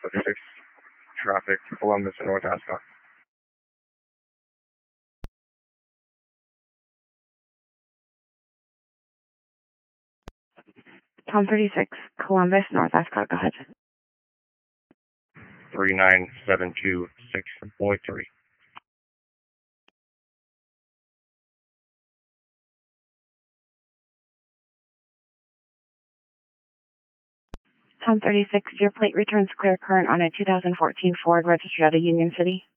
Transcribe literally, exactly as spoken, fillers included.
thirty-six, traffic, Columbus and North Ascot. Tom thirty-six, Columbus, North Ascot, go ahead. three nine seven two six point three. Tom thirty-six, your plate returns clear current on a two thousand fourteen Ford registered out of Union City.